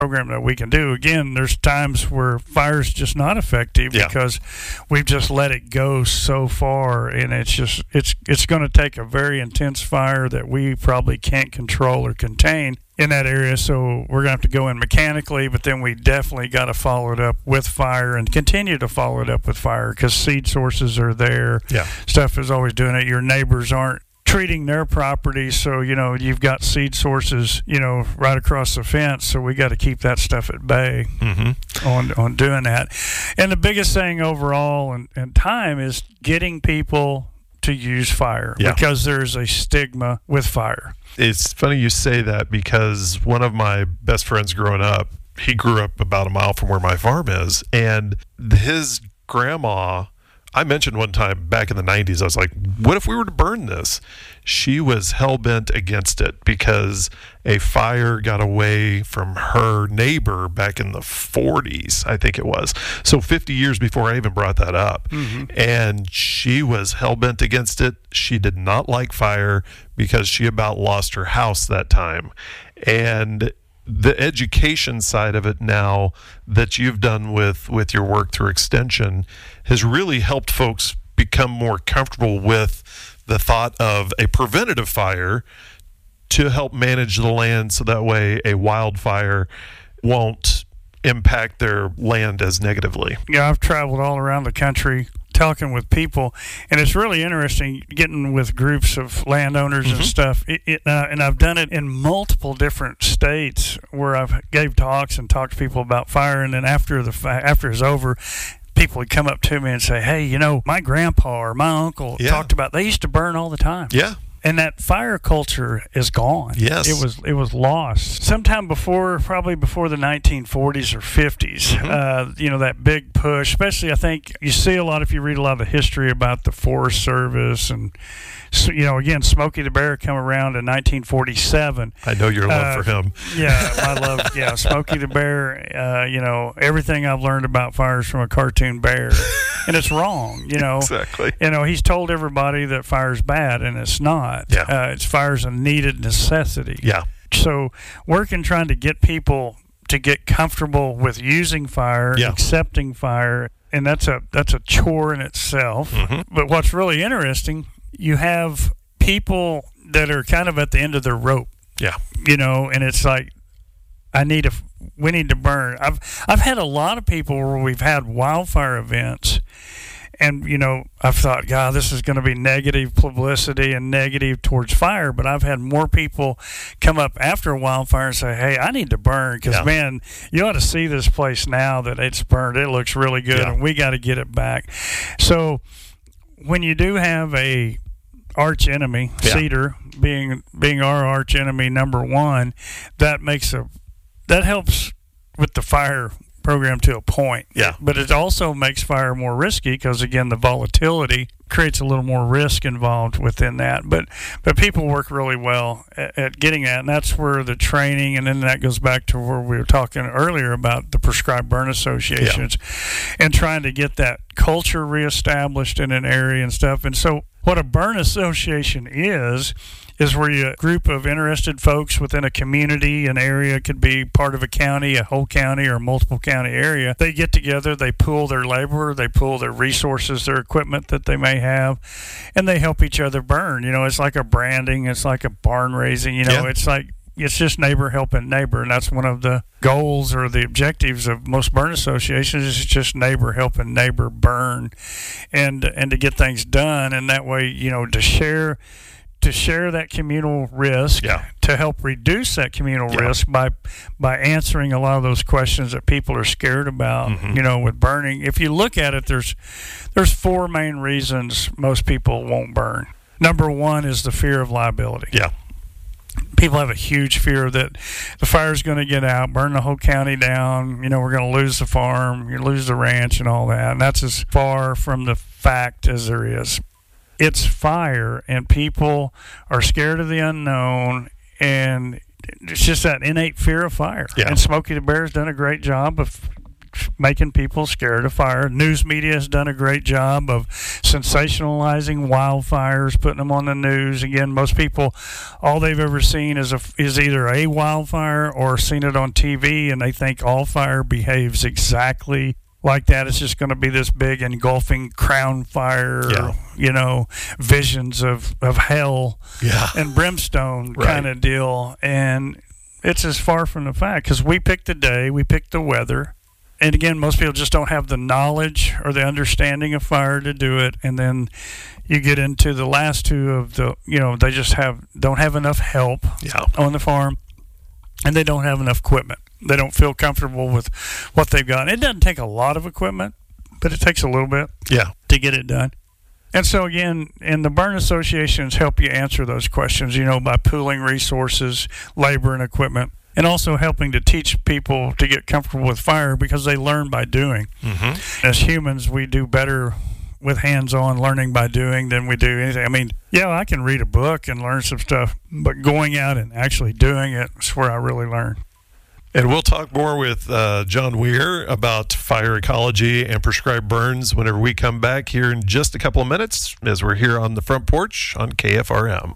program that we can do. Again, there's times where fire's just not effective because we've just let it go so far, and it's going to take a very intense fire that we probably can't control or contain in that area. So we're going to have to go in mechanically, but then we definitely got to follow it up with fire and continue to follow it up with fire because seed sources are there. Yeah. Stuff is always doing it. Your neighbors aren't treating their property, so you've got seed sources right across the fence, so we got to keep that stuff at bay on doing that. And the biggest thing overall and time is getting people to use fire because there's a stigma with fire. It's funny you say that because one of my best friends growing up, he grew up about a mile from where my farm is, and his grandma, I mentioned one time back in the 90s, I was like, what if we were to burn this? She was hell-bent against it because a fire got away from her neighbor back in the 40s, I think it was. So 50 years before I even brought that up. And she was hell-bent against it. She did not like fire because she about lost her house that time. And the education side of it now that you've done with your work through Extension has really helped folks become more comfortable with the thought of a preventative fire to help manage the land so that way a wildfire won't impact their land as negatively. Yeah, I've traveled all around the country talking with people, and it's really interesting getting with groups of landowners and stuff. And I've done it in multiple different states where I've gave talks and talked to people about fire, and then after it's over, people would come up to me and say, hey, my grandpa or my uncle talked about, they used to burn all the time. Yeah. And that fire culture is gone. Yes. It was lost. Sometime probably before the 1940s or 50s, that big push, especially I think you see a lot if you read a lot of the history about the Forest Service and, again, Smokey the Bear come around in 1947. I know your love for him. Yeah, my love. Smokey the Bear, everything I've learned about fire is from a cartoon bear. And it's wrong, Exactly. He's told everybody that fire's bad, and it's not. Yeah. Fire's a needed necessity. Yeah. So working, trying to get people to get comfortable with using fire, accepting fire, and that's a chore in itself. But what's really interesting, you have people that are kind of at the end of their rope. Yeah. And it's like, we need to burn. I've had a lot of people where we've had wildfire events, and I've thought, God, this is going to be negative publicity and negative towards fire. But I've had more people come up after a wildfire and say, hey, I need to burn because, man, you ought to see this place now that it's burned. It looks really good, and we got to get it back. So when you do have a arch enemy, cedar being our arch enemy number one, that helps with the fire program to a point. Yeah. But it also makes fire more risky because, again, the volatility creates a little more risk involved within that. But people work really well at getting that, and that's where the training, and then that goes back to where we were talking earlier about the prescribed burn associations and trying to get that culture reestablished in an area and stuff. And so what a burn association is where a group of interested folks within a community, an area, could be part of a county, a whole county, or multiple county area. They get together, they pool their labor, they pool their resources, their equipment that they may have, and they help each other burn. It's like a branding, it's like a barn raising, it's just neighbor helping neighbor, and that's one of the goals or the objectives of most burn associations is just neighbor helping neighbor burn and to get things done, and that way, to share that communal risk, to help reduce that communal risk by answering a lot of those questions that people are scared about, with burning. If you look at it, there's four main reasons most people won't burn. Number one is the fear of liability. Yeah. People have a huge fear that the fire's going to get out, burn the whole county down, we're going to lose the farm, you lose the ranch and all that. And that's as far from the fact as there is. It's fire, and people are scared of the unknown, and it's just that innate fear of fire. Yeah. And Smokey the Bear's done a great job of making people scared of fire. News media has done a great job of sensationalizing wildfires, putting them on the news. Again, most people, all they've ever seen is either a wildfire or seen it on TV, and they think all fire behaves exactly like that. It's just going to be this big engulfing crown fire, visions of hell and brimstone kind of deal. And it's as far from the fact, because we picked the day, we picked the weather. And again, most people just don't have the knowledge or the understanding of fire to do it. And then you get into the last two of they just don't have enough help on the farm, and they don't have enough equipment. They don't feel comfortable with what they've got. It doesn't take a lot of equipment, but it takes a little bit to get it done. And so, again, and the burn associations help you answer those questions, by pooling resources, labor, and equipment, and also helping to teach people to get comfortable with fire because they learn by doing. Mm-hmm. As humans, we do better with hands-on learning by doing than we do anything. I mean, I can read a book and learn some stuff, but going out and actually doing it is where I really learn. And we'll talk more with John Weir about fire ecology and prescribed burns whenever we come back here in just a couple of minutes as we're here on the front porch on KFRM.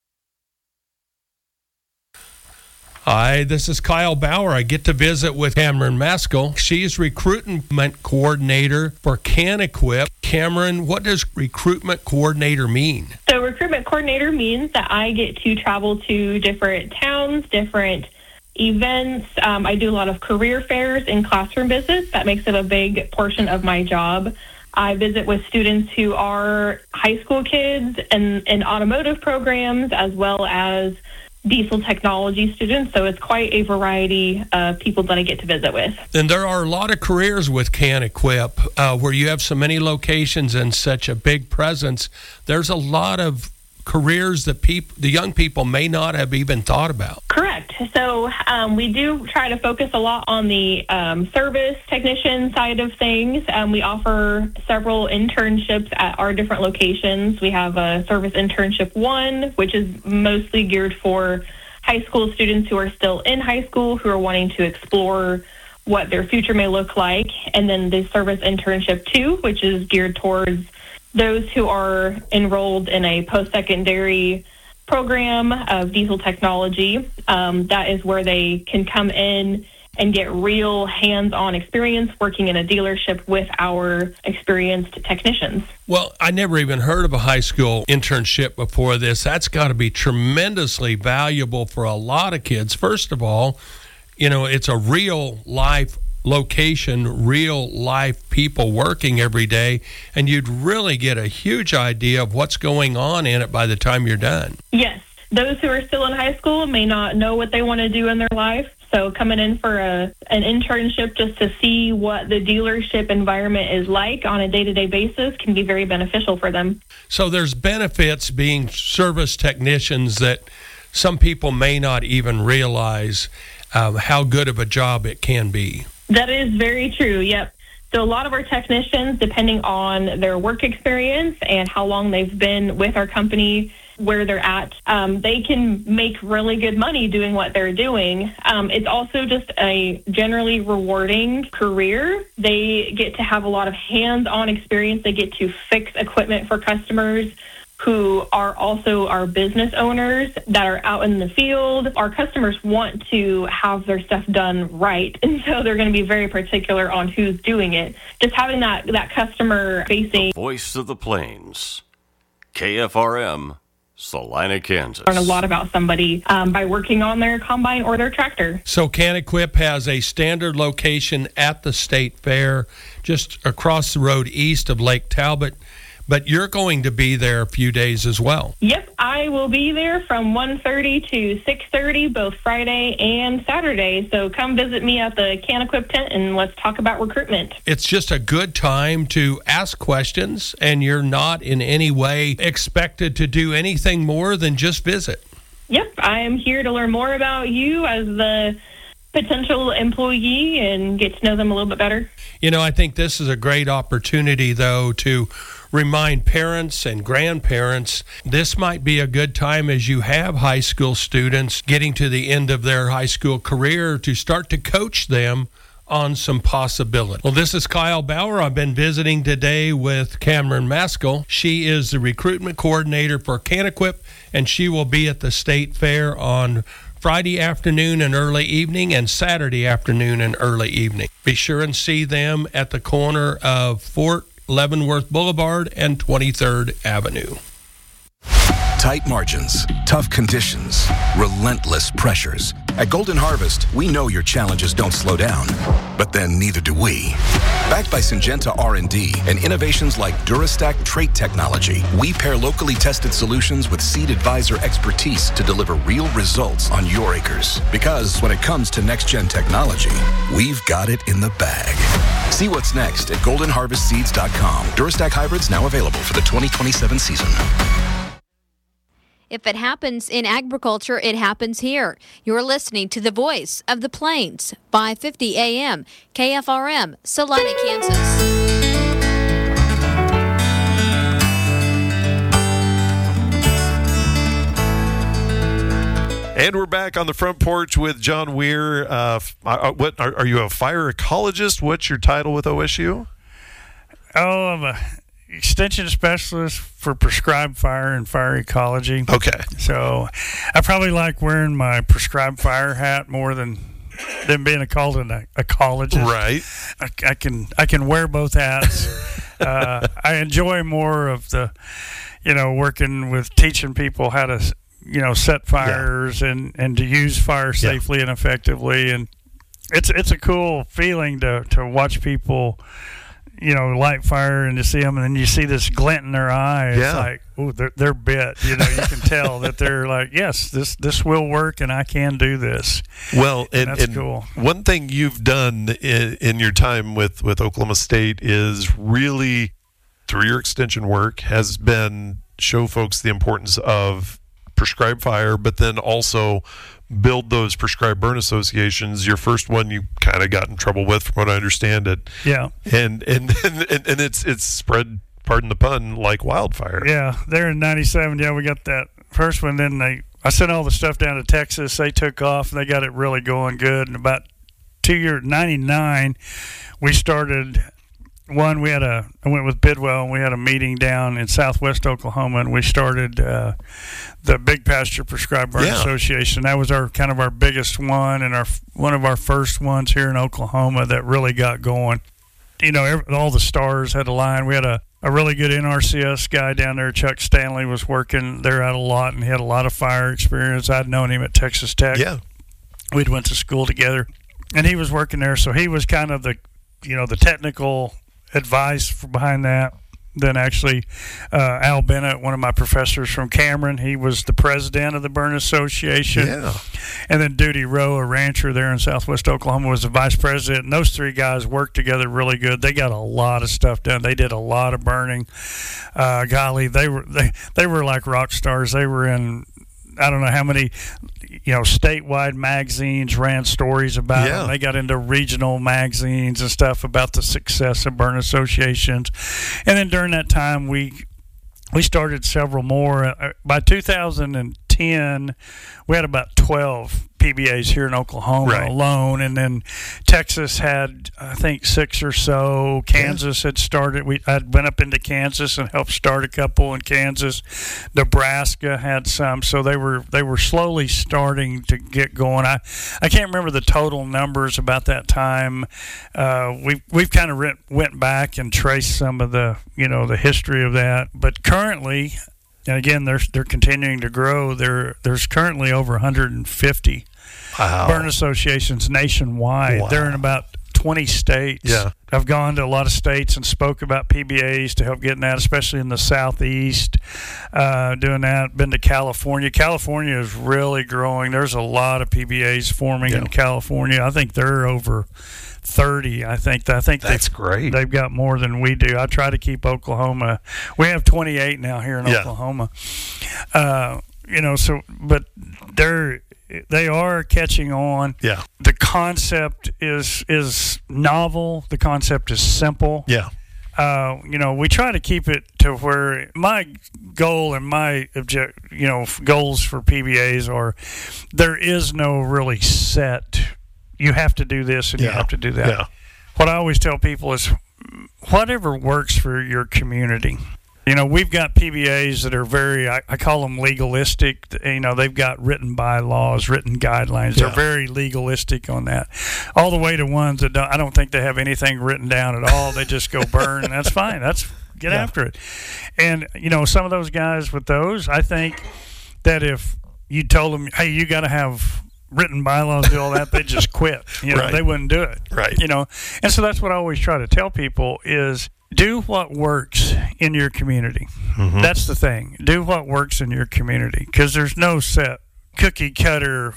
Hi, this is Kyle Bauer. I get to visit with Cameron Maskell. She's recruitment coordinator for CanEquip. Cameron, what does recruitment coordinator mean? So recruitment coordinator means that I get to travel to different towns, different events. I do a lot of career fairs and classroom visits. That makes it a big portion of my job. I visit with students who are high school kids and in automotive programs, as well as diesel technology students. So it's quite a variety of people that I get to visit with. And there are a lot of careers with CanEquip, where you have so many locations and such a big presence. There's a lot of careers that the young people may not have even thought about. Correct. So we do try to focus a lot on the service technician side of things. We offer several internships at our different locations. We have a service internship 1, which is mostly geared for high school students who are still in high school, who are wanting to explore what their future may look like. And then the service internship 2, which is geared towards those who are enrolled in a post-secondary program of diesel technology. That is where they can come in and get real hands-on experience working in a dealership with our experienced technicians. Well, I never even heard of a high school internship before this. That's got to be tremendously valuable for a lot of kids. First of all, it's a real-life location, real life people working every day, and you'd really get a huge idea of what's going on in it by the time you're done. Yes. Those who are still in high school may not know what they want to do in their life, so coming in for an internship just to see what the dealership environment is like on a day-to-day basis can be very beneficial for them. So there's benefits being service technicians that some people may not even realize how good of a job it can be. That is very true, yep. So a lot of our technicians, depending on their work experience and how long they've been with our company, where they're at, they can make really good money doing what they're doing. It's also just a generally rewarding career. They get to have a lot of hands-on experience. They get to fix equipment for customers who are also our business owners that are out in the field. Our customers want to have their stuff done right, and so they're going to be very particular on who's doing it. Just having that customer-facing Voice of the Plains, KFRM, Salina, Kansas. Learn a lot about somebody by working on their combine or their tractor. So CanEquip has a standard location at the State Fair, just across the road east of Lake Talbot. But you're going to be there a few days as well. Yep, I will be there from 1:30 to 6:30, both Friday and Saturday. So come visit me at the CanEquip tent and let's talk about recruitment. It's just a good time to ask questions, and you're not in any way expected to do anything more than just visit. Yep, I am here to learn more about you as the potential employee and get to know them a little bit better. I think this is a great opportunity, though, to remind parents and grandparents this might be a good time as you have high school students getting to the end of their high school career to start to coach them on some possibilities. Well, this is Kyle Bauer. I've been visiting today with Cameron Maskell. She is the recruitment coordinator for CanEquip, and she will be at the State Fair on Friday afternoon and early evening and Saturday afternoon and early evening. Be sure and see them at the corner of Fort Leavenworth Boulevard and 23rd Avenue. Tight margins, tough conditions, relentless pressures. At Golden Harvest, we know your challenges don't slow down, but then neither do we. Backed by Syngenta R&D and innovations like DuraStack trait technology, we pair locally tested solutions with Seed Advisor expertise to deliver real results on your acres. Because when it comes to next-gen technology, we've got it in the bag. See what's next at goldenharvestseeds.com. DuraStack hybrids now available for the 2027 season. If it happens in agriculture, it happens here. You're listening to the Voice of the Plains, 550 AM, KFRM, Salina, Kansas. And we're back on the front porch with John Weir. What are you, a fire ecologist? What's your title with OSU? Oh, I'm a extension specialist for prescribed fire and fire ecology. Okay. So I probably like wearing my prescribed fire hat more than being called an ecologist. Right. I can wear both hats. I enjoy more of the, working with teaching people how to, set fires and to use fire safely and effectively. And it's a cool feeling to watch people, light fire and to see them, and then you see this glint in their eye. It's like, oh, they're bit. You can tell that they're like, yes, this will work, and I can do this. Well, and that's cool. One thing you've done in your time with Oklahoma State is really, through your extension work, has been show folks the importance of prescribed fire, but then also build those prescribed burn associations. Your first one you kind of got in trouble with, from what I understand it. Yeah. And it's spread, pardon the pun, like wildfire. Yeah. There in 97, we got that first one. Then I sent all the stuff down to Texas. They took off and they got it really going good. And about 99, we started one. I went with Bidwell, and we had a meeting down in southwest Oklahoma, and we started the Big Pasture Prescribed Burn Association. That was our biggest one, and one of our first ones here in Oklahoma that really got going. All the stars had a line. We had a really good NRCS guy down there, Chuck Stanley, was working there out a lot, and he had a lot of fire experience. I'd known him at Texas Tech. Yeah. We'd went to school together, and he was working there, so he was kind of the technical advice behind that. Then actually Al Bennett, one of my professors from Cameron, he was the president of the Burn Association. Yeah. And then Duty Rowe, a rancher there in southwest Oklahoma, was the vice president. And those three guys worked together really good. They got a lot of stuff done. They did a lot of burning. Golly, they were like rock stars. They were in, I don't know how many, statewide magazines ran stories about them. They got into regional magazines and stuff about the success of burn associations. And then during that time, we started several more. By 2010, we had about 12 PBAs here in Oklahoma alone, and then Texas had, I think, 6 or so. Kansas had started. I'd went up into Kansas and helped start a couple in Kansas. Nebraska had some, so they were slowly starting to get going. I can't remember the total numbers about that time. We've kind of went back and traced some of the the history of that, but currently. And again, they're continuing to grow. There's currently over 150 burn associations nationwide. Wow. They're in about 20 states. Yeah. I've gone to a lot of states and spoke about PBAs to help getting that, especially in the southeast, doing that. Been to California. California is really growing. There's a lot of PBAs forming in California. I think they're over 30. I think that's great. They've got more than we do. I try to keep Oklahoma. We have 28 now here in Oklahoma. But they are catching on. Yeah. The concept is novel. The concept is simple. Yeah. We try to keep it to where my goal and my goals for PBAs are, there is no really set you have to do this and you have to do that. Yeah. What I always tell people is whatever works for your community. You know, we've got PBAs that are very, I call them legalistic. You know, they've got written bylaws, written guidelines. Yeah. They're very legalistic on that. All the way to ones that I don't think they have anything written down at all. They just go burn, and that's fine. Get after it. And, you know, some of those guys with those, I think that if you told them, hey, you got to have written bylaws, do all that, they just quit. You know, Right. they wouldn't do it. Right. You know, and so that's what I always try to tell people is do what works in your community. Mm-hmm. That's the thing. Do what works in your community, because there's no set cookie cutter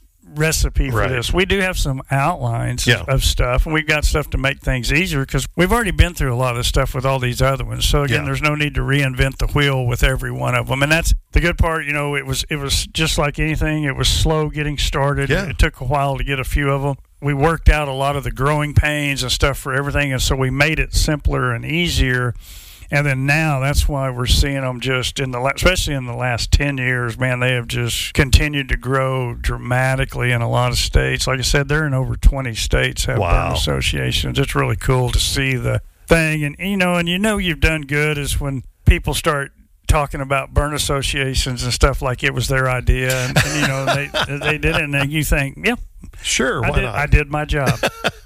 recipe for Right. this. We do have some outlines Yeah. of stuff, and we've got stuff to make things easier because we've already been through a lot of this stuff with all these other ones. So again, Yeah. there's no need to reinvent the wheel with every one of them. And that's the good part. You know, it was just like anything. It was slow getting started. Yeah. It took a while to get a few of them. We worked out a lot of the growing pains and stuff for everything, and so we made it simpler and easier. And then now that's why we're seeing them just especially in the last 10 years, man, they have just continued to grow dramatically in a lot of states. Like I said, they're in over 20 states have Wow. burn associations. It's really cool to see the thing. And you know you've done good is when people start talking about burn associations and stuff like it was their idea, and you know they did it, and then you think, yeah, Sure, why not? I did my job.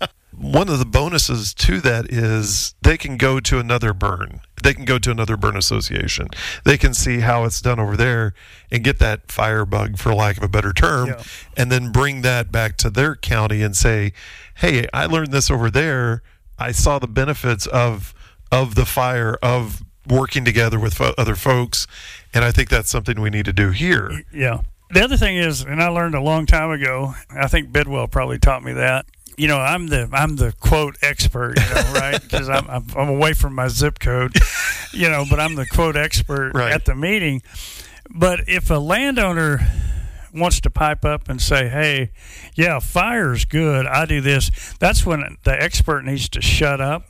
One of the bonuses to that is they can go to another burn. They can go to another burn association. They can see how it's done over there and get that fire bug, for lack of a better term, Yeah. and then bring that back to their county and say, hey, I learned this over there. I saw the benefits of the fire, of working together with other folks, and I think that's something we need to do here. Yeah. The other thing is, and I learned a long time ago, I think Bidwell probably taught me that. You know, I'm the quote expert, you know, right? Because I'm away from my zip code, you know, but I'm the quote expert Right. at the meeting. But if a landowner wants to pipe up and say, hey, yeah, fire's good, I do this, that's when the expert needs to shut up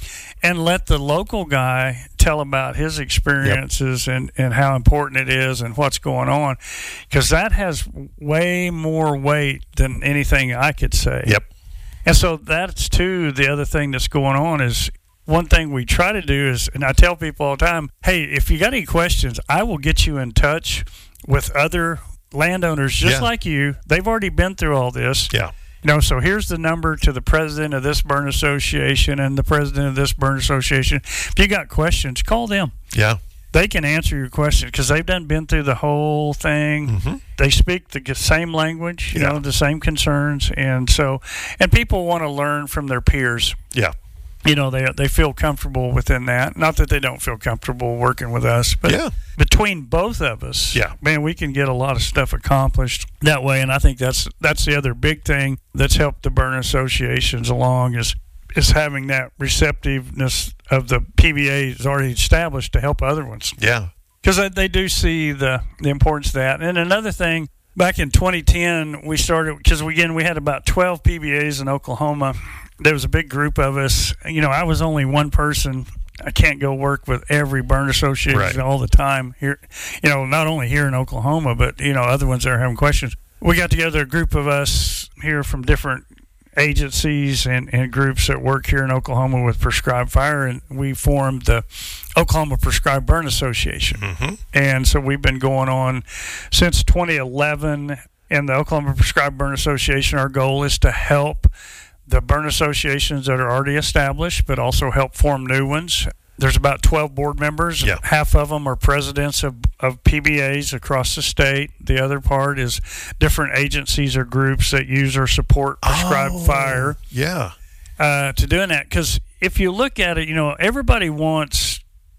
and let the local guy tell about his experiences and how important it is and what's going on, because that has way more weight than anything I could say. Yep. And so that's, too, the other thing that's going on is one thing we try to do is, and I tell people all the time, hey, if you got any questions, I will get you in touch with other landowners just Yeah. like you. They've already been through all this. Yeah. You know, so here's the number to the president of this burn association and the president of this burn association. If you got questions, call them. Yeah. They can answer your questions because they've been through the whole thing. Mm-hmm. They speak the same language, you know, the same concerns. And people want to learn from their peers. Yeah. You know, they feel comfortable within that. Not that they don't feel comfortable working with us, but Yeah. between both of us, Yeah. man, we can get a lot of stuff accomplished that way. And I think that's the other big thing that's helped the burn associations along is having that receptiveness of the PBAs already established to help other ones. Yeah. Because they do see the importance of that. And another thing, back in 2010, we started, because we had about 12 PBAs in Oklahoma. There was a big group of us. You know, I was only one person. I can't go work with every burn association Right. all the time here. You know, not only here in Oklahoma, but, you know, other ones that are having questions. We got together a group of us here from different agencies and groups that work here in Oklahoma with prescribed fire, and we formed the Oklahoma Prescribed Burn Association. Mm-hmm. And so we've been going on since 2011. And the Oklahoma Prescribed Burn Association, our goal is to help the burn associations that are already established, but also help form new ones. There's about 12 board members. Yeah. Half of them are presidents of PBAs across the state. The other part is different agencies or groups that use or support prescribed fire Yeah. to doing that. Because if you look at it, you know, everybody wants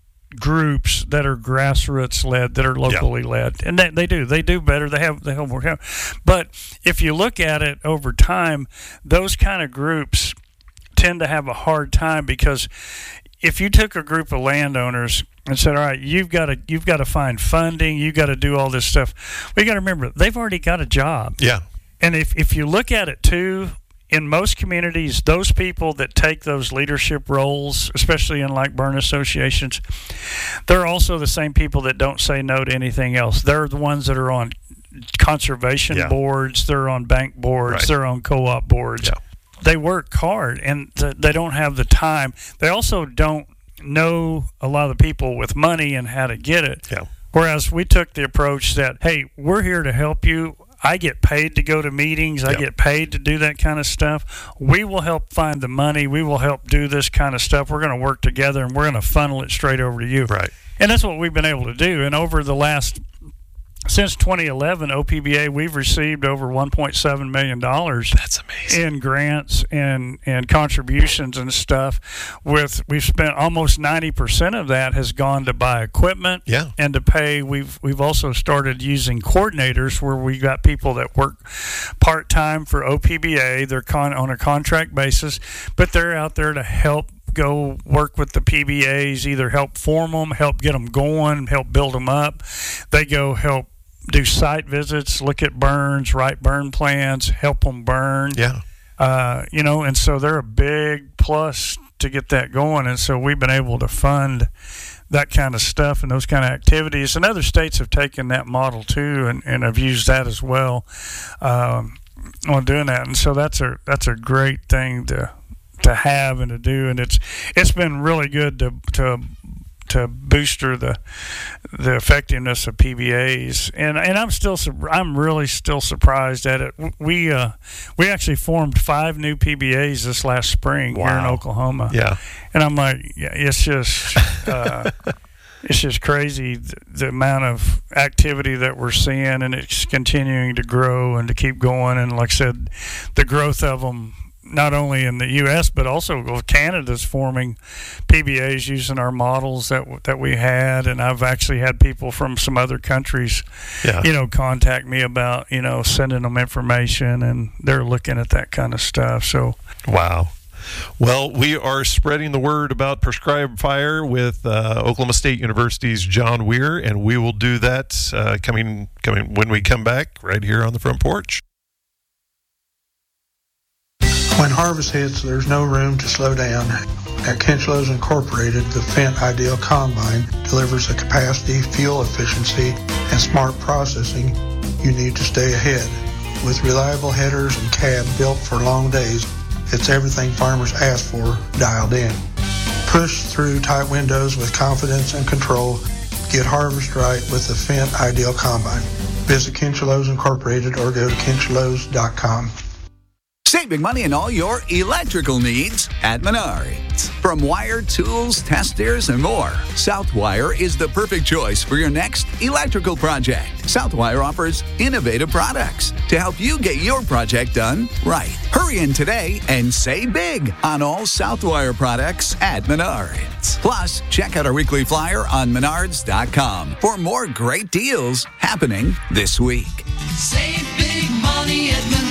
groups that are grassroots led, that are locally led, and they do better. They have more help. But if you look at it over time, those kind of groups tend to have a hard time, because if you took a group of landowners and said, all right, you've got to find funding, you've got to do all this stuff, we got to remember they've already got a job. Yeah. And if you look at it too, in most communities, those people that take those leadership roles, especially in like burn associations, they're also the same people that don't say no to anything else. They're the ones that are on conservation Yeah. boards, they're on bank boards, Right. they're on co-op boards. Yeah. They work hard, and they don't have the time. They also don't know a lot of the people with money and how to get it. Yeah. Whereas we took the approach that, hey, we're here to help you. I get paid to go to meetings. I Yeah. get paid to do that kind of stuff. We will help find the money. We will help do this kind of stuff. We're going to work together, and we're going to funnel it straight over to you. Right. And that's what we've been able to do. And over the last, since 2011, OPBA, we've received over $1.7 million. That's amazing. In grants and contributions and stuff. We've spent almost 90% of that has gone to buy equipment Yeah. and to pay. We've also started using coordinators where we got people that work part-time for OPBA. They're on a contract basis, but they're out there to help go work with the PBAs, either help form them, help get them going, help build them up. They go help do site visits, look at burns, write burn plans, help them burn. Yeah. And so they're a big plus to get that going. And so we've been able to fund that kind of stuff and those kind of activities. And other states have taken that model too and have used that as well on doing that. And so that's a great thing to have and to do. And it's been really good to booster the effectiveness of PBAs, and I'm really still surprised at it. We actually formed 5 new PBAs this last spring here in Oklahoma. Yeah, and I'm like, yeah, it's just it's just crazy the amount of activity that we're seeing, and it's continuing to grow and to keep going. And like I said, the growth of them, not only in the U.S., but also Canada's forming PBAs using our models that we had. And I've actually had people from some other countries, contact me about, sending them information, and they're looking at that kind of stuff. So, wow. Well, we are spreading the word about prescribed fire with Oklahoma State University's John Weir, and we will do that coming when we come back right here on the front porch. When harvest hits, there's no room to slow down. At Kinchlows Incorporated, the Fendt Ideal Combine delivers the capacity, fuel efficiency, and smart processing you need to stay ahead. With reliable headers and cab built for long days, it's everything farmers ask for dialed in. Push through tight windows with confidence and control. Get harvest right with the Fendt Ideal Combine. Visit Kinchlows Incorporated or go to kinchlows.com. Save big money on all your electrical needs at Menards. From wire, tools, testers, and more, Southwire is the perfect choice for your next electrical project. Southwire offers innovative products to help you get your project done right. Hurry in today and save big on all Southwire products at Menards. Plus, check out our weekly flyer on Menards.com for more great deals happening this week. Save big money at Menards.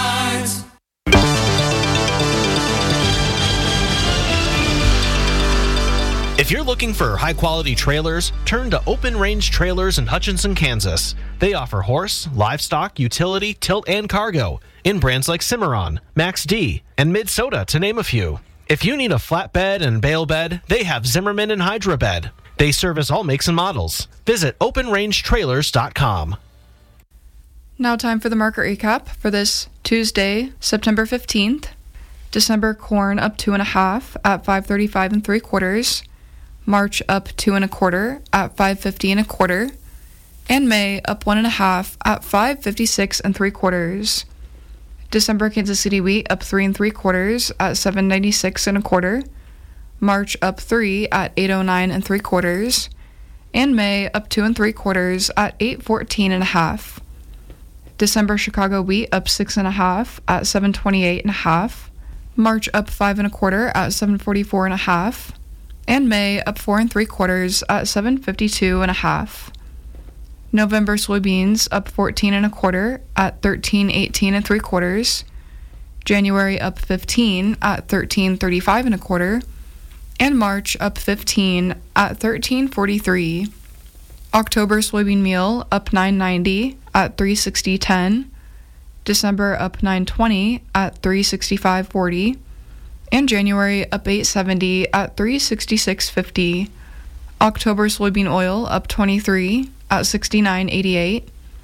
If you're looking for high-quality trailers, turn to Open Range Trailers in Hutchinson, Kansas. They offer horse, livestock, utility, tilt, and cargo in brands like Cimarron, Max D, and Mid-Soda, to name a few. If you need a flatbed and bale bed, they have Zimmerman and Hydra Bed. They service all makes and models. Visit OpenRangeTrailers.com. Now time for the market recap for this Tuesday, September 15th. December corn up 2.5 at $5.35 3/4. March up 2 1/4 at $5.50 1/4, and May up 1.5 at $5.56 3/4. December Kansas City wheat up 3 3/4 at $7.96 1/4. March up 3 at $8.09 3/4, and May up 2 3/4 at $8.14 1/2. December Chicago wheat up 6.5 at $7.28 1/2. March up 5 1/4 at $7.44 1/2. And May up 4 3/4 at $7.52 1/2. November soybeans up 14 1/4 at $13.18 3/4. January up 15 at $13.35 1/4, and March up 15 at $13.43. October soybean meal up $9.90 at $3.60.10. December up $9.20 at $3.65.40. And January up $8.70 at $3.66.50. October soybean oil up 23 at $69.88.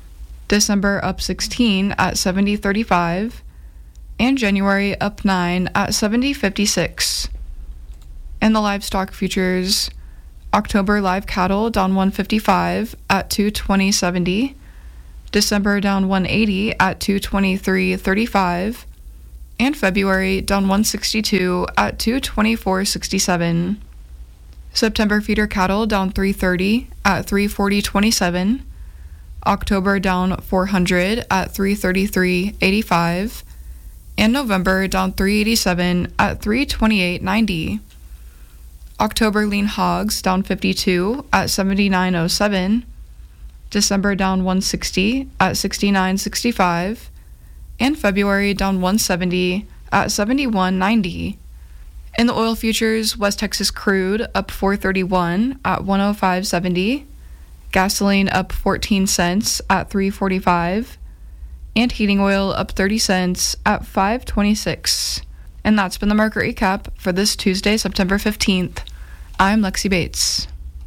December up 16 at 70.35, and January up 9 at 70.56. In the livestock futures, October live cattle down 155 at 220.70, December down 180 at 223.35, and February down 162 at 224.67. September feeder cattle down 330 at 340.27, October down 400 at 333.85, and November down 387 at 328.90. October lean hogs down 52 at 79.07, December down 160 at 69.65, and February down 170 at 71.90. In the oil futures, West Texas crude up 431 at 105.70, gasoline up 14 cents at 3.45, and heating oil up 30 cents at 5.26. And that's been the market recap for this Tuesday, September 15th. I'm Lexi Bates.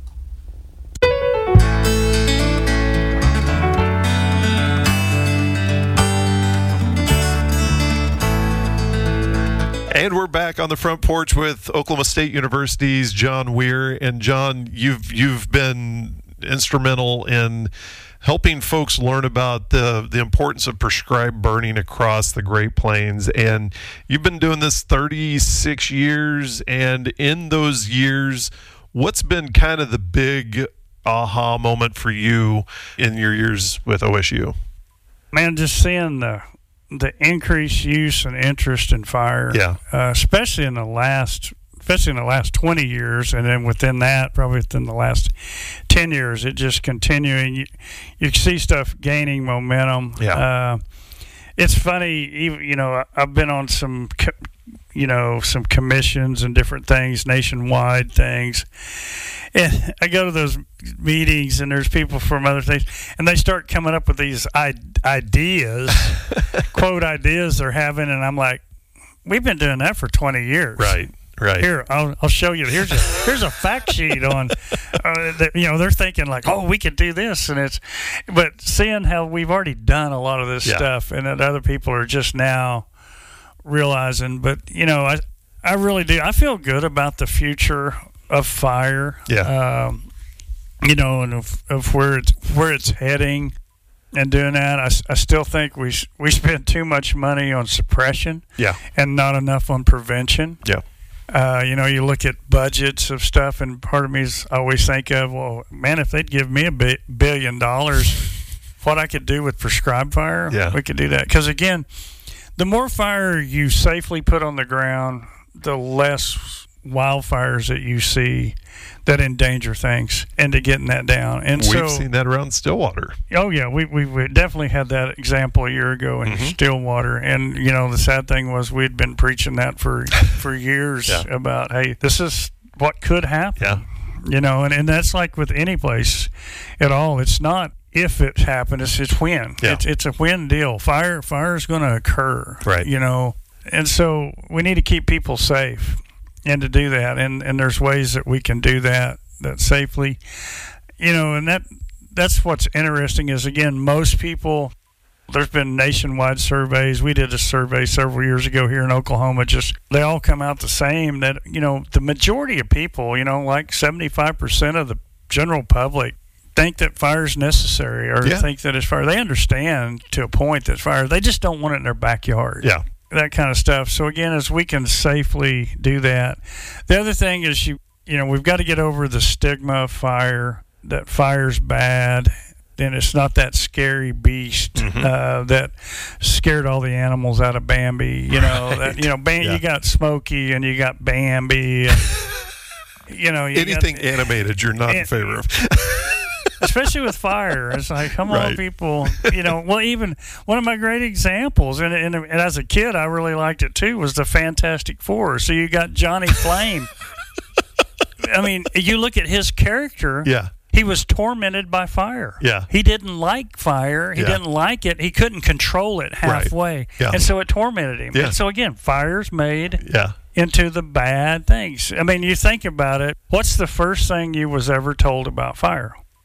And we're back on the front porch with Oklahoma State University's John Weir. And John, you've been instrumental in helping folks learn about the importance of prescribed burning across the Great Plains. And you've been doing this 36 years. And in those years, what's been kind of the big aha moment for you in your years with OSU? Man, just seeing the increased use and interest in fire, especially in the last 20 years, and then within that, probably within the last 10 years, it just continuing. You see stuff gaining momentum. It's funny, even, I've been on some commissions and different things, nationwide things. And I go to those meetings, and there's people from other things, and they start coming up with these ideas, quote ideas they're having, and I'm like, we've been doing that for 20 years. Right. Here, I'll show you. Here's a fact sheet on, they're thinking like, oh, we could do this, but seeing how we've already done a lot of this stuff, and that other people are just now realizing. But I really do. I feel good about the future of fire. And of where it's heading, and doing that. I still think we spend too much money on suppression. And not enough on prevention. You look at budgets of stuff, and part of me is always think of, well, man, if they'd give me $1 billion, what I could do with prescribed fire, we could do that. Because again, the more fire you safely put on the ground, the less wildfires that you see that endanger things, and to getting that down. And we've seen that around Stillwater. Oh yeah, we definitely had that example a year ago in Stillwater. And the sad thing was we'd been preaching that for years about, hey, this is what could happen. And that's like with any place at all. It's not if it happened, it's when. It's a when deal. Fire is going to occur. Right. And so we need to keep people safe. And to do that, and there's ways that we can do that safely, and that's what's interesting is, again, most people, there's been nationwide surveys. We did a survey several years ago here in Oklahoma. They all come out the same, that the majority of people, like 75% of the general public, think that fire is necessary, or think that it's fire. They understand to a point that fire. They just don't want it in their backyard. That kind of stuff. So again, as we can safely do that. The other thing is we've got to get over the stigma of fire, that fire's bad, and it's not that scary beast that scared all the animals out of Bambi. You got Smokey and you got Bambi. And, anything animated, you're not in favor of. Especially with fire, it's like, come on, people. Well, even one of my great examples, and as a kid, I really liked it too, was the Fantastic Four. So you got Johnny Flame. I mean, you look at his character. He was tormented by fire. He didn't like fire. He didn't like it. He couldn't control it halfway. And so it tormented him. And so again, fire's made into the bad things. I mean, you think about it. What's the first thing you was ever told about fire?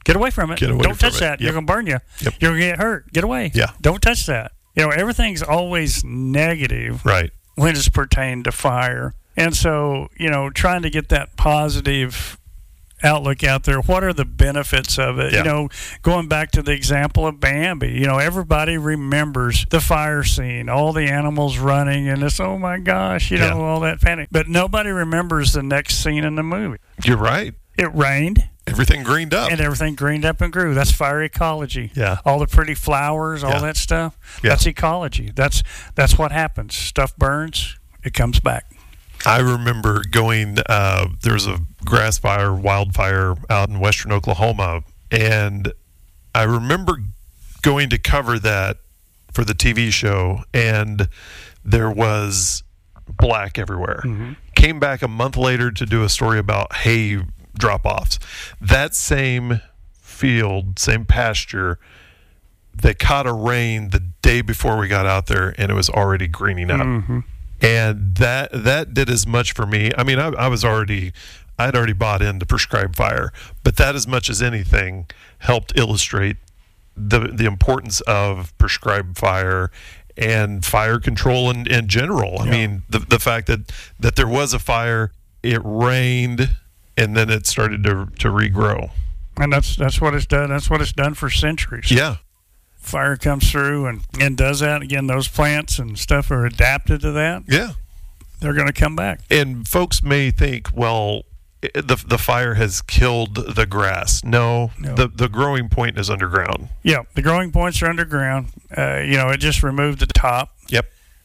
Get away from it. Don't touch that. Yep. You're going to burn you. Yep. You're going to get hurt. Get away. Yeah. Don't touch that. Everything's always negative Right. when it's pertained to fire. And so, trying to get that positive outlook out there. What are the benefits of it? Yeah. Going back to the example of Bambi, everybody remembers the fire scene, all the animals running, and it's, oh my gosh, all that panic. But nobody remembers the next scene in the movie. You're right. It rained. Everything greened up. And everything greened up and grew. That's fire ecology. Yeah. All the pretty flowers, all that stuff. Yeah. That's ecology. That's what happens. Stuff burns, it comes back. I remember going, there was a grass fire, wildfire out in western Oklahoma, and I remember going to cover that for the TV show, and there was black everywhere. Mm-hmm. Came back a month later to do a story about hay drop-offs. That same field, same pasture, they caught a rain the day before we got out there, and it was already greening up. Mm-hmm. And that did as much for me. I mean, I'd already bought into prescribed fire, but that as much as anything helped illustrate the importance of prescribed fire and fire control in general. Yeah. I mean, the fact that there was a fire, it rained, and then it started to regrow. And that's what it's done. That's what it's done for centuries. Yeah. Fire comes through and does that. Again, those plants and stuff are adapted to that. Yeah. They're going to come back. And folks may think, well, the fire has killed the grass. No. The growing point is underground. Yeah, the growing points are underground. It just removed the top. Yep.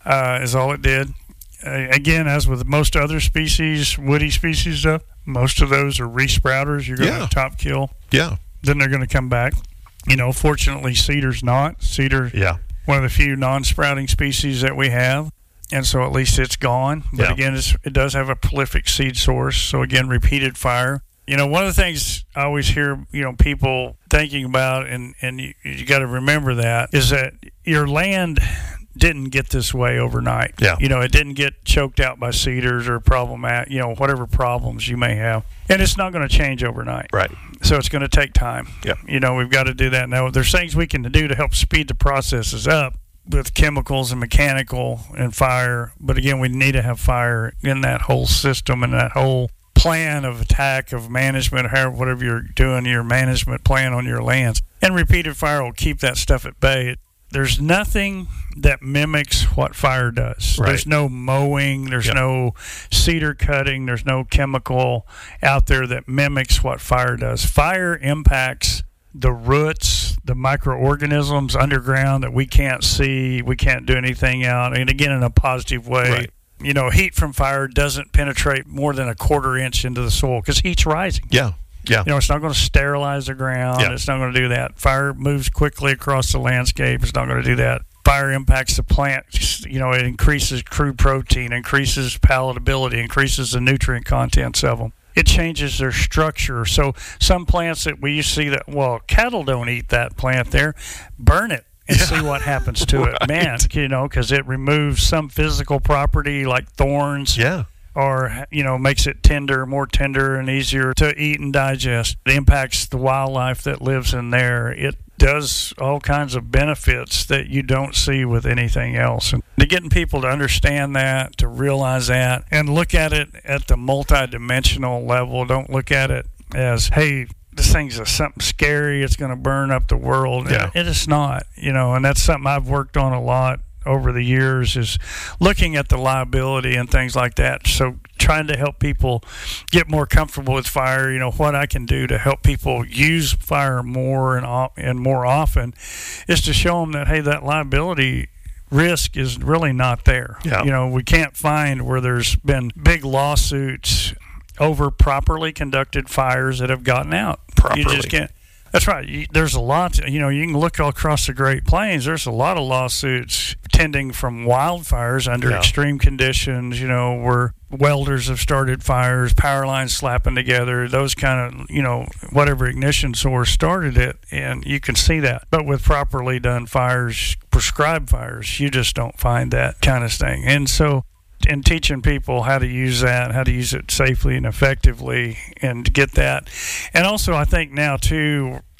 Is all it did. Again, as with most other species, woody species stuff, most of those are resprouters. You're going to top kill. Yeah. Then they're going to come back. Fortunately, cedar's not. Cedar, one of the few non-sprouting species that we have, and so at least it's gone. But again, it does have a prolific seed source. So again, repeated fire. One of the things I always hear, people thinking about, and you got to remember that, is that your land didn't get this way overnight. Yeah. It didn't get choked out by cedars or whatever problems you may have. And it's not going to change overnight. Right. So it's going to take time. Yeah. We've got to do that. Now, there's things we can do to help speed the processes up with chemicals and mechanical and fire. But again, we need to have fire in that whole system and that whole plan of attack, of management, whatever you're doing, your management plan on your lands. And repeated fire will keep that stuff at bay. There's nothing that mimics what fire does. Right. There's no mowing. There's no cedar cutting. There's no chemical out there that mimics what fire does. Fire impacts the roots, the microorganisms underground that we can't see. We can't do anything out. And again, in a positive way. Right. Heat from fire doesn't penetrate more than a quarter inch into the soil because heat's rising. Yeah. Yeah. It's not going to sterilize the ground. Yeah. It's not going to do that. Fire moves quickly across the landscape. It's not going to do that. Fire impacts the plant. It increases crude protein, increases palatability, increases the nutrient contents of them. It changes their structure. So some plants that we used to see that, cattle don't eat that plant there, burn it and see what happens to it. Man, because it removes some physical property like thorns. Yeah. Or, makes it more tender and easier to eat and digest. It impacts the wildlife that lives in there. It does all kinds of benefits that you don't see with anything else. And to getting people to understand that, to realize that, and look at it at the multidimensional level. Don't look at it as, hey, this thing's something scary. It's going to burn up the world. Yeah. It is not, and that's something I've worked on a lot over the years, is looking at the liability and things like that. So trying to help people get more comfortable with fire, what I can do to help people use fire more and more often is to show them that, hey, that liability risk is really not there. Yeah. We can't find where there's been big lawsuits over properly conducted fires that have gotten out. Properly. You just can't. That's right. There's a lot, you can look all across the Great Plains. There's a lot of lawsuits tending from wildfires under extreme conditions, where welders have started fires, power lines slapping together, those kind of, whatever ignition source started it, and you can see that. But with properly done fires, prescribed fires, you just don't find that kind of thing. And so, and teaching people how to use that, how to use it safely and effectively, and to get that. And also, I think now too,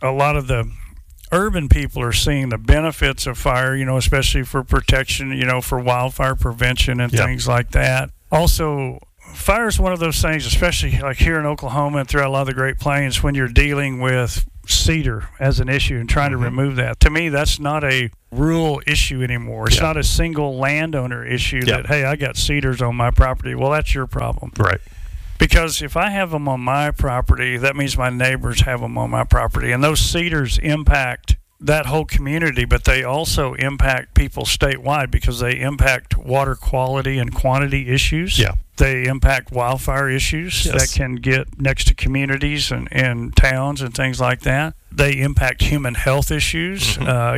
a lot of the urban people are seeing the benefits of fire, especially for protection, for wildfire prevention and things like that. Also, fire is one of those things, especially like here in Oklahoma and throughout a lot of the Great Plains, when you're dealing with cedar as an issue and trying to remove that. To me, that's not a rural issue anymore. It's not a single landowner issue that, hey, I got cedars on my property. Well, that's your problem. Right. Because if I have them on my property, that means my neighbors have them on my property. And those cedars impact that whole community, but they also impact people statewide because they impact water quality and quantity issues. Yeah. They impact wildfire issues that can get next to communities and towns and things like that. They impact human health issues.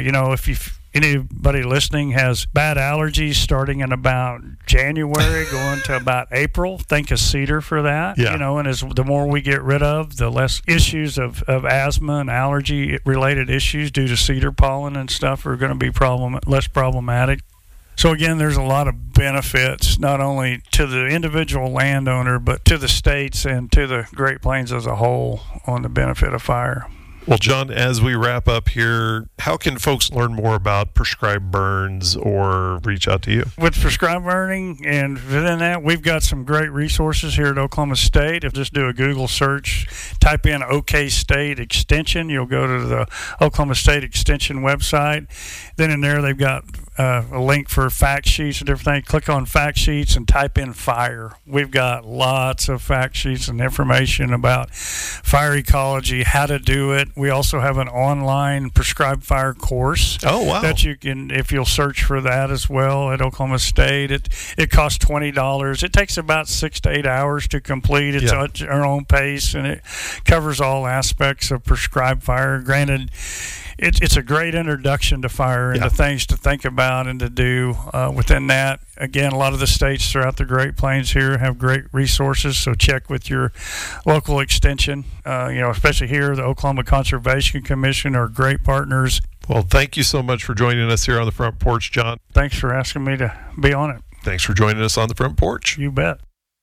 If anybody listening has bad allergies starting in about January going to about April, think of cedar for that. Yeah. And the more we get rid of, the less issues of asthma and allergy related issues due to cedar pollen and stuff are going to be less problematic. So again, there's a lot of benefits, not only to the individual landowner, but to the states and to the Great Plains as a whole on the benefit of fire. Well, John, as we wrap up here, how can folks learn more about prescribed burns or reach out to you? With prescribed burning and within that, we've got some great resources here at Oklahoma State. If just do a Google search, type in OK State Extension, you'll go to the Oklahoma State Extension website. Then in there, they've got a link for fact sheets and different things. Click on fact sheets and type in fire. We've got lots of fact sheets and information about fire ecology, how to do it. We also have an online prescribed fire course. Oh, wow. That you can, if you'll search for that as well at Oklahoma State. It costs $20. It takes about 6 to 8 hours to complete. It's at our own pace, and it covers all aspects of prescribed fire. Granted, it's a great introduction to fire and the things to think about and to do within that. Again, a lot of the states throughout the Great Plains here have great resources, so check with your local extension. Especially here, the Oklahoma Conservation Commission are great partners. Well, thank you so much for joining us here on the Front Porch, John. Thanks for asking me to be on it. Thanks for joining us on the Front Porch. You bet.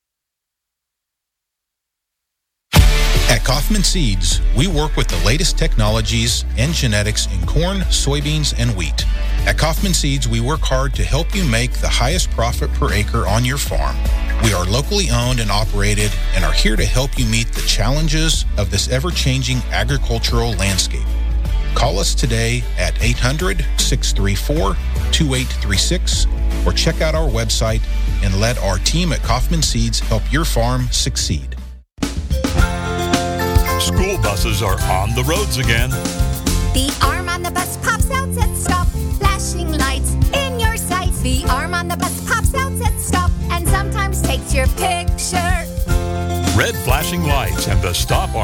At Kaufman Seeds, we work with the latest technologies and genetics in corn, soybeans, and wheat. At Kaufman Seeds, we work hard to help you make the highest profit per acre on your farm. We are locally owned and operated and are here to help you meet the challenges of this ever-changing agricultural landscape. Call us today at 800-634-2836 or check out our website and let our team at Kaufman Seeds help your farm succeed. School buses are on the roads again. The arm on the bus pops out at stop, flashing lights in your sights. The arm on the bus pops out at stop and sometimes takes your picture. Red flashing lights and the stop arm